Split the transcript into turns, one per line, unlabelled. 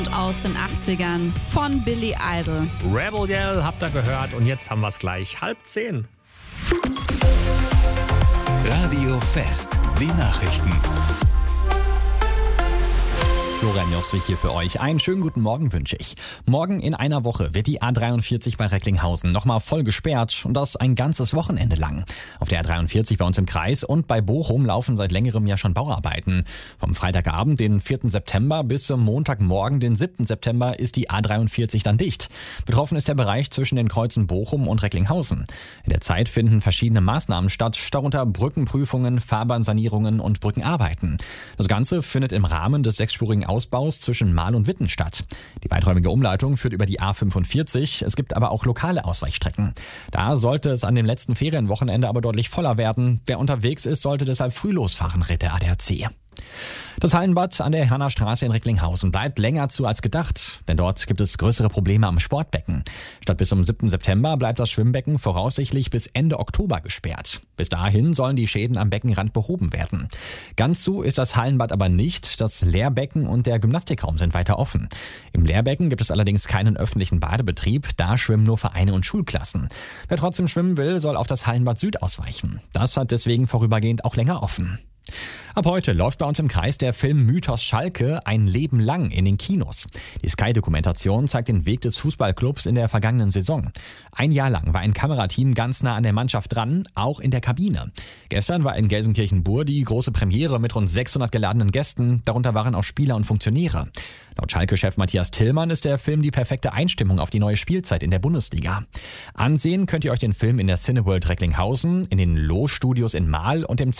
Aus den 80ern von Billy Idol.
Rebel Yell habt ihr gehört und jetzt haben wir es gleich 9:30.
Radio Fest, die Nachrichten.
Florian Joswig hier für euch. Einen schönen guten Morgen wünsche ich. Morgen in einer Woche wird die A43 bei Recklinghausen nochmal voll gesperrt und das ein ganzes Wochenende lang. Auf der A43 bei uns im Kreis und bei Bochum laufen seit längerem ja schon Bauarbeiten. Vom Freitagabend, den 4. September, bis zum Montagmorgen, den 7. September, ist die A43 dann dicht. Betroffen ist der Bereich zwischen den Kreuzen Bochum und Recklinghausen. In der Zeit finden verschiedene Maßnahmen statt, darunter Brückenprüfungen, Fahrbahnsanierungen und Brückenarbeiten. Das Ganze findet im Rahmen des 6-spurigen Ausbaus zwischen Mahl und Witten statt. Die weiträumige Umleitung führt über die A45. Es gibt aber auch lokale Ausweichstrecken. Da sollte es an dem letzten Ferienwochenende aber deutlich voller werden. Wer unterwegs ist, sollte deshalb früh losfahren, rät der ADAC. Das Hallenbad an der Hernerstraße in Recklinghausen bleibt länger zu als gedacht, denn dort gibt es größere Probleme am Sportbecken. Statt bis zum 7. September bleibt das Schwimmbecken voraussichtlich bis Ende Oktober gesperrt. Bis dahin sollen die Schäden am Beckenrand behoben werden. Ganz zu ist das Hallenbad aber nicht. Das Lehrbecken und der Gymnastikraum sind weiter offen. Im Lehrbecken gibt es allerdings keinen öffentlichen Badebetrieb, da schwimmen nur Vereine und Schulklassen. Wer trotzdem schwimmen will, soll auf das Hallenbad Süd ausweichen. Das hat deswegen vorübergehend auch länger offen. Ab heute läuft bei uns im Kreis der Film Mythos Schalke ein Leben lang in den Kinos. Die Sky-Dokumentation zeigt den Weg des Fußballclubs in der vergangenen Saison. Ein Jahr lang war ein Kamerateam ganz nah an der Mannschaft dran, auch in der Kabine. Gestern war in Gelsenkirchen-Bur die große Premiere mit rund 600 geladenen Gästen, darunter waren auch Spieler und Funktionäre. Laut Schalke-Chef Matthias Tillmann ist der Film die perfekte Einstimmung auf die neue Spielzeit in der Bundesliga. Ansehen könnt ihr euch den Film in der Cineworld Recklinghausen, in den Loh-Studios in Mahl und im